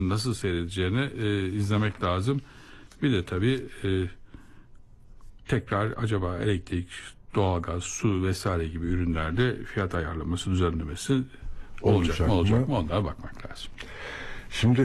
nasıl seyredeceğini izlemek lazım. Bir de tabii tekrar acaba elektrik, doğalgaz, su vesaire gibi ürünlerde fiyat ayarlaması, düzenlemesi olacak mı? Onlara bakmak lazım. Şimdi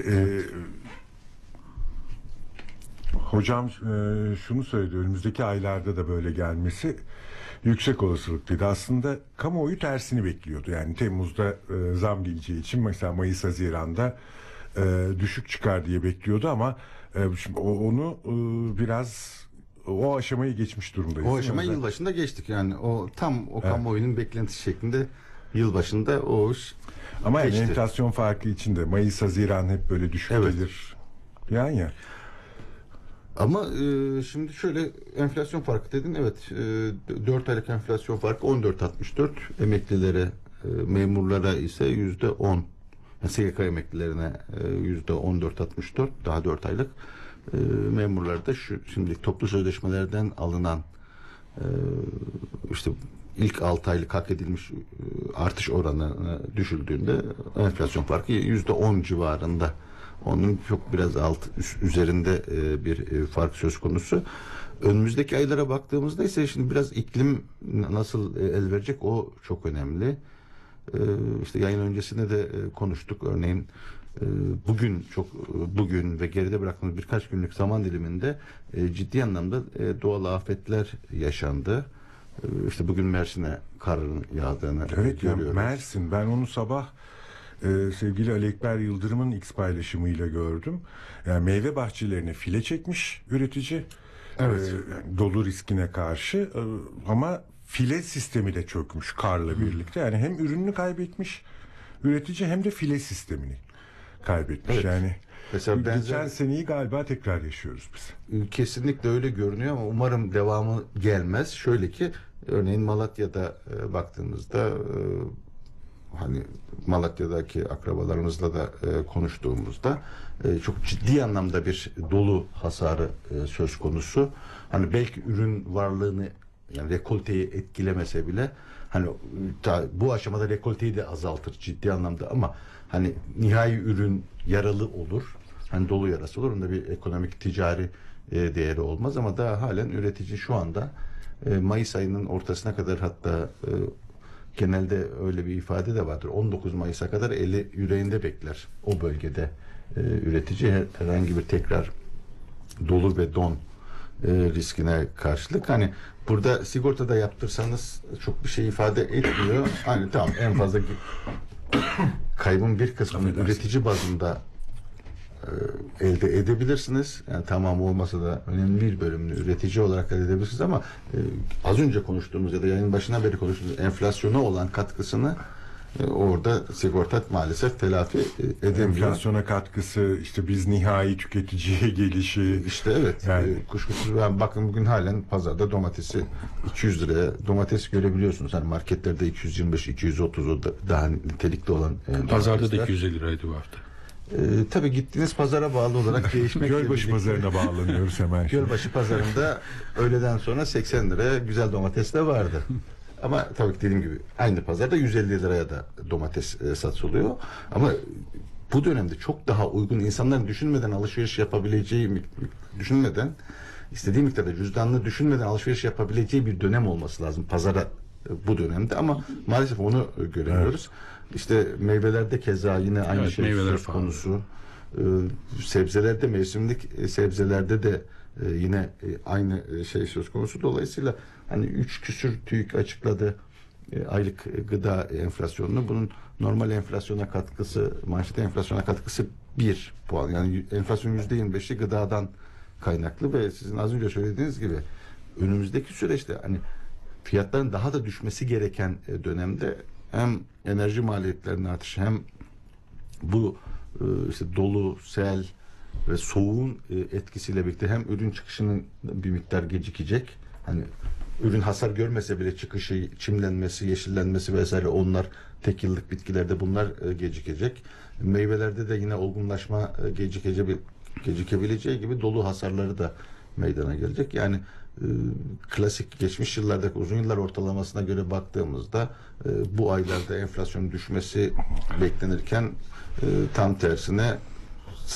hocam şunu söyledi, önümüzdeki aylarda da böyle gelmesi yüksek olasılıklıydı. Aslında kamuoyu tersini bekliyordu. Yani Temmuz'da zam geleceği için mesela Mayıs, Haziran'da düşük çıkar diye bekliyordu ama şimdi onu biraz o aşamayı geçmiş durumdayız. O aşamayı yılbaşında geçtik yani o kamuoyunun beklentisi şeklinde yılbaşında o iş ama geçti. Yani enflasyon farkı içinde Mayıs, Haziran hep böyle düşük gelir. Yani ama şimdi şöyle enflasyon farkı dedin, evet, 4 aylık enflasyon farkı 14.64, emeklilere, memurlara ise %10, SGK emeklilerine %14.64, daha 4 aylık, memurlarda şimdilik toplu sözleşmelerden alınan işte ilk 6 aylık hak edilmiş artış oranı düşüldüğünde enflasyon farkı %10 civarında. Onun çok biraz üzerinde bir fark söz konusu. Önümüzdeki aylara baktığımızda ise şimdi biraz iklim nasıl el verecek, o çok önemli. İşte yayın öncesinde de konuştuk. Örneğin bugün ve geride bıraktığımız birkaç günlük zaman diliminde ciddi anlamda doğal afetler yaşandı. İşte bugün Mersin'e karın yağdığını görüyoruz. Yani Mersin, ben onu sabah sevgili Ali Ekber Yıldırım'ın X paylaşımıyla gördüm. Yani meyve bahçelerine file çekmiş üretici. Evet. Dolu riskine karşı ama file sistemi de çökmüş karla birlikte. Yani hem ürününü kaybetmiş üretici hem de file sistemini kaybetmiş. Evet. Yani mesela geçen seneyi galiba tekrar yaşıyoruz biz. Kesinlikle öyle görünüyor ama umarım devamı gelmez. Şöyle ki örneğin Malatya'da baktığımızda hani Malatya'daki akrabalarımızla da konuştuğumuzda çok ciddi anlamda bir dolu hasarı söz konusu. Hani belki ürün varlığını, yani rekolteyi etkilemese bile hani bu aşamada rekolteyi de azaltır ciddi anlamda ama hani nihai ürün yaralı olur. Hani dolu yarası olur. Onda bir ekonomik ticari değeri olmaz ama daha halen üretici şu anda Mayıs ayının ortasına kadar, hatta genelde öyle bir ifade de vardır. 19 Mayıs'a kadar eli yüreğinde bekler o bölgede üretici herhangi bir tekrar dolu ve don riskine karşılık. Hani burada sigortada yaptırsanız çok bir şey ifade etmiyor. Hani tamam, en fazla kaybın bir kısmını üretici bazında elde edebilirsiniz. Yani tamam olmasa da önemli bir bölümünü üretici olarak elde edebilirsiniz ama az önce konuştuğumuz ya da yayın başından beri konuştuğumuz enflasyona olan katkısını orada sigorta maalesef telafi edemiyor. Enflasyona katkısı, işte biz nihai tüketiciye gelişi. İşte evet. Yani kuşkusuz, bakın bugün halen pazarda domatesi 200 liraya domates görebiliyorsunuz. Hani marketlerde 225-230 daha nitelikli olan pazarda da 250 liraydı bu hafta. Tabii gittiğiniz pazara bağlı olarak değişmekle Gölbaşı pazarına bağlanıyoruz hemen. Gölbaşı pazarında öğleden sonra 80 liraya güzel domates de vardı. Ama tabii ki dediğim gibi aynı pazarda 150 liraya da domates satılıyor. Ama bu dönemde çok daha uygun, insanların düşünmeden alışveriş yapabileceği, düşünmeden istediği miktarda cüzdanını düşünmeden alışveriş yapabileceği bir dönem olması lazım pazara söz dönemde ama maalesef onu göremiyoruz. Evet. İşte meyvelerde keza yine aynı şey söz konusu. Sebzelerde, mevsimlik sebzelerde de yine aynı şey söz konusu. Dolayısıyla hani 3 küsür TÜİK açıkladı aylık gıda enflasyonunu. Bunun normal enflasyona katkısı, manşet enflasyona katkısı 1 puan. Yani enflasyon %25'i gıdadan kaynaklı ve sizin az önce söylediğiniz gibi önümüzdeki süreçte hani fiyatların daha da düşmesi gereken dönemde hem enerji maliyetlerinin artışı hem bu işte dolu, sel ve soğuğun etkisiyle birlikte hem ürün çıkışının bir miktar gecikecek. Hani ürün hasar görmese bile çıkışı, çimlenmesi, yeşillenmesi vesaire, onlar tek yıllık bitkilerde bunlar gecikecek. Meyvelerde de yine olgunlaşma gecikebileceği gibi dolu hasarları da meydana gelecek. Yani klasik geçmiş yıllardaki uzun yıllar ortalamasına göre baktığımızda bu aylarda enflasyonun düşmesi beklenirken tam tersine